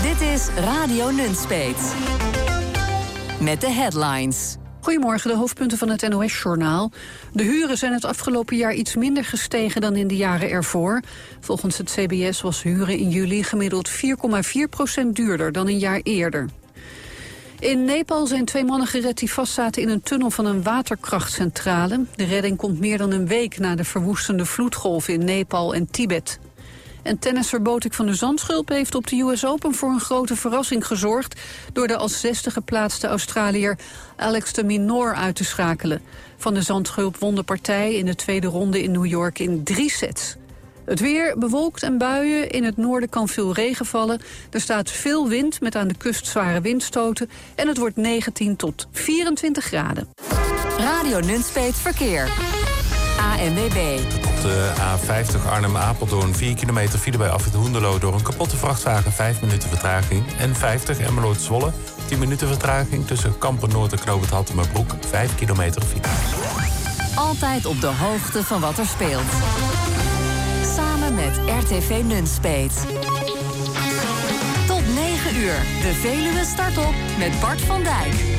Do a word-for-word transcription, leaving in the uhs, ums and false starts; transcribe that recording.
Dit is Radio Nunspeet. Met de headlines. Goedemorgen, de hoofdpunten van het N O S-journaal. De huren zijn het afgelopen jaar iets minder gestegen dan in de jaren ervoor. Volgens het C B S was huren in juli gemiddeld vier komma vier procent duurder dan een jaar eerder. In Nepal zijn twee mannen gered die vastzaten in een tunnel van een waterkrachtcentrale. De redding komt meer dan een week na de verwoestende vloedgolf in Nepal en Tibet. En tennisser Botik van der Zandschulp heeft op de U S Open voor een grote verrassing gezorgd door de als zesde geplaatste Australiër Alex de Minaur uit te schakelen. Van der Zandschulp won de partij in de tweede ronde in New York in drie sets. Het weer bewolkt en buien. In het noorden kan veel regen vallen. Er staat veel wind met aan de kust zware windstoten. En het wordt negentien tot vierentwintig graden. Radio Nunspeet Verkeer. A N W B. Op de A vijftig Arnhem-Apeldoorn vier kilometer file bij afrit Hoenderloo door een kapotte vrachtwagen, vijf minuten vertraging. En vijftig Emmeloord-Zwolle, tien minuten vertraging tussen Kampen-Noord en Knoop het Hattemerbroek, vijf kilometer file. Altijd op de hoogte van wat er speelt. Samen met R T V Nunspeet. Tot negen uur, de Veluwe start op met Bart van Dijk.